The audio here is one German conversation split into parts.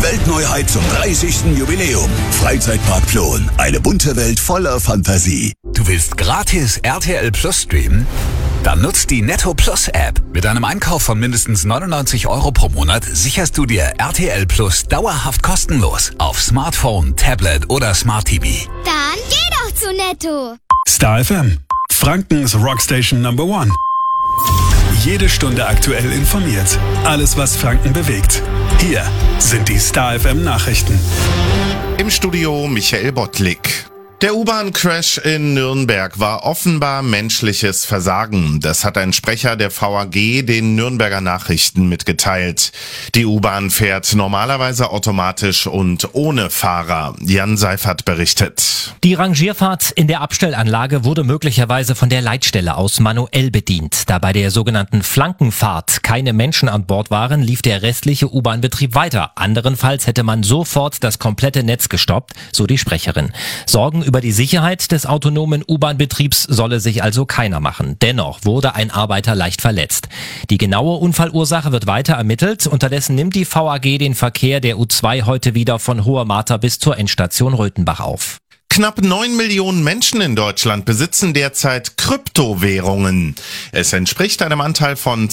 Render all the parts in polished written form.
Weltneuheit zum 30. Jubiläum. Freizeitpark Plon. Eine bunte Welt voller Fantasie. Du willst gratis RTL Plus streamen? Dann nutzt die Netto Plus App. Mit einem Einkauf von mindestens 99 € pro Monat sicherst du dir RTL Plus dauerhaft kostenlos auf Smartphone, Tablet oder Smart TV. Dann geh doch zu Netto. Star FM, Frankens Rockstation Number 1. Jede Stunde aktuell informiert. Alles, was Franken bewegt. Hier sind die Star FM Nachrichten. Im Studio Michael Bottlik. Der U-Bahn-Crash in Nürnberg war offenbar menschliches Versagen. Das hat ein Sprecher der VAG den Nürnberger Nachrichten mitgeteilt. Die U-Bahn fährt normalerweise automatisch und ohne Fahrer. Jan Seifert berichtet. Die Rangierfahrt in der Abstellanlage wurde möglicherweise von der Leitstelle aus manuell bedient. Da bei der sogenannten Flankenfahrt keine Menschen an Bord waren, lief der restliche U-Bahn-Betrieb weiter. Anderenfalls hätte man sofort das komplette Netz gestoppt, so die Sprecherin. Sorgen über die Sicherheit des autonomen U-Bahn-Betriebs solle sich also keiner machen. Dennoch wurde ein Arbeiter leicht verletzt. Die genaue Unfallursache wird weiter ermittelt. Unterdessen nimmt die VAG den Verkehr der U2 heute wieder von Hohe Martha bis zur Endstation Röthenbach auf. Knapp 9 Millionen Menschen in Deutschland besitzen derzeit Kryptowährungen. Es entspricht einem Anteil von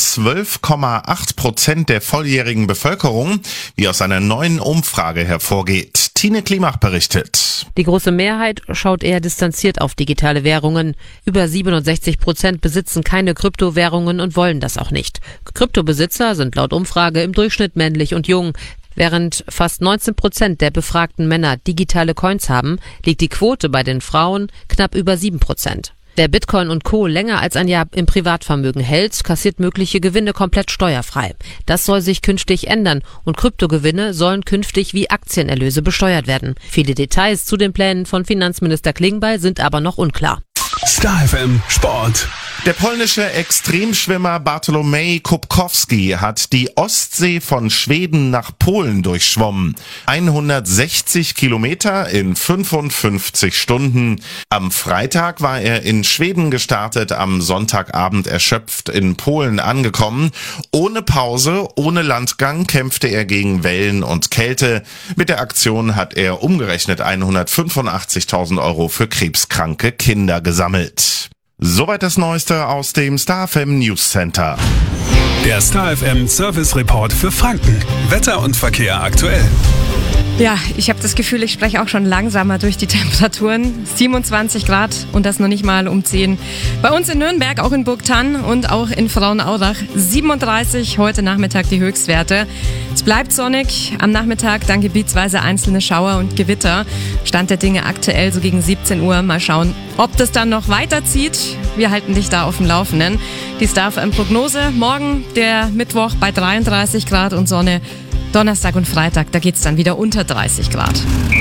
12,8% der volljährigen Bevölkerung, wie aus einer neuen Umfrage hervorgeht. Tine Klimach berichtet. Die große Mehrheit schaut eher distanziert auf digitale Währungen. Über 67% besitzen keine Kryptowährungen und wollen das auch nicht. Kryptobesitzer sind laut Umfrage im Durchschnitt männlich und jung. Während fast 19% der befragten Männer digitale Coins haben, liegt die Quote bei den Frauen knapp über 7%. Wer Bitcoin und Co. länger als ein Jahr im Privatvermögen hält, kassiert mögliche Gewinne komplett steuerfrei. Das soll sich künftig ändern und Kryptogewinne sollen künftig wie Aktienerlöse besteuert werden. Viele Details zu den Plänen von Finanzminister Klingbeil sind aber noch unklar. Star FM Sport. Der polnische Extremschwimmer Bartłomiej Kubkowski hat die Ostsee von Schweden nach Polen durchschwommen. 160 Kilometer in 55 Stunden. Am Freitag war er in Schweden gestartet, am Sonntagabend erschöpft in Polen angekommen. Ohne Pause, ohne Landgang kämpfte er gegen Wellen und Kälte. Mit der Aktion hat er umgerechnet 185.000 € für krebskranke Kinder gesammelt. Soweit das Neueste aus dem Star FM News Center. Der Star FM Service Report für Franken. Wetter und Verkehr aktuell. Ja, ich habe das Gefühl, ich spreche auch schon langsamer durch die Temperaturen. 27 Grad und das noch nicht mal um 10. Bei uns in Nürnberg, auch in Burgthann und auch in Frauenaurach 37 heute Nachmittag die Höchstwerte. Es bleibt sonnig, am Nachmittag dann gebietsweise einzelne Schauer und Gewitter. Stand der Dinge aktuell so gegen 17 Uhr. Mal schauen, ob das dann noch weiterzieht. Wir halten dich da auf dem Laufenden. Die Star FM Prognose, morgen der Mittwoch bei 33 Grad und Sonne. Donnerstag und Freitag, da geht's dann wieder unter 30 Grad.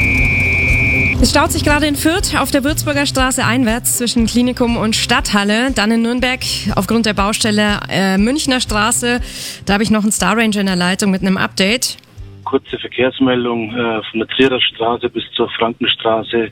Es staut sich gerade in Fürth auf der Würzburger Straße einwärts zwischen Klinikum und Stadthalle. Dann in Nürnberg aufgrund der Baustelle Münchner Straße. Da habe ich noch einen Star Ranger in der Leitung mit einem Update. Kurze Verkehrsmeldung von der Trierer Straße bis zur Frankenstraße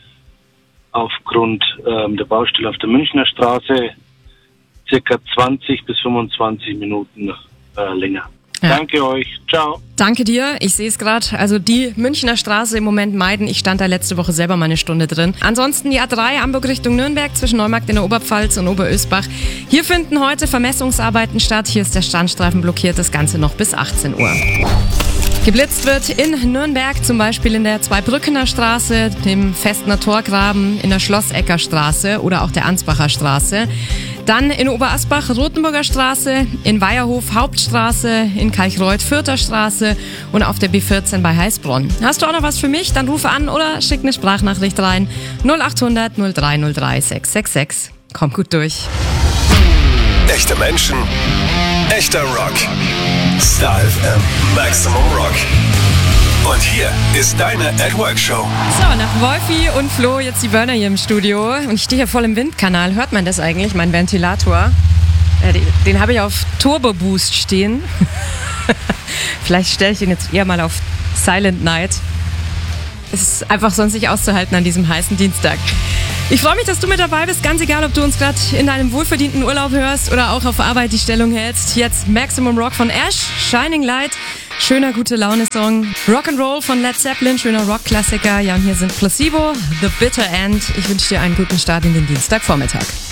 aufgrund der Baustelle auf der Münchner Straße circa 20 bis 25 Minuten länger. Ja. Danke euch. Ciao. Danke dir. Ich sehe es gerade. Also die Münchner Straße im Moment meiden. Ich stand da letzte Woche selber mal eine Stunde drin. Ansonsten die A3 Hamburg Richtung Nürnberg zwischen Neumarkt in der Oberpfalz und Oberösbach. Hier finden heute Vermessungsarbeiten statt. Hier ist der Standstreifen blockiert. Das Ganze noch bis 18 Uhr. Geblitzt wird in Nürnberg, zum Beispiel in der Zweibrückener Straße, dem Festner Torgraben, in der Schlossecker Straße oder auch der Ansbacher Straße. Dann in Oberasbach Rothenburger Straße, in Weierhof Hauptstraße, in Kalchreuth Fürther Straße und auf der B14 bei Heißbronn. Hast du auch noch was für mich? Dann rufe an oder schick eine Sprachnachricht rein. 0800 0303 666. Kommt gut durch. Echte Menschen, echter Rock. Star FM Maximum Rock. Und hier ist deine At-Work-Show. So, nach Wolfi und Flo jetzt die Burner hier im Studio. Und ich stehe hier voll im Windkanal. Hört man das eigentlich, mein Ventilator? Den habe ich auf Turbo Boost stehen. Vielleicht stelle ich ihn jetzt eher mal auf Silent Night. Es ist einfach sonst nicht auszuhalten an diesem heißen Dienstag. Ich freue mich, dass du mit dabei bist. Ganz egal, ob du uns gerade in deinem wohlverdienten Urlaub hörst oder auch auf Arbeit die Stellung hältst. Jetzt Maximum Rock von Ash, Shining Light. Schöner gute Laune-Song. Rock'n'Roll von Led Zeppelin, schöner Rock-Klassiker. Ja, und hier sind Placebo, The Bitter End. Ich wünsche dir einen guten Start in den Dienstagvormittag.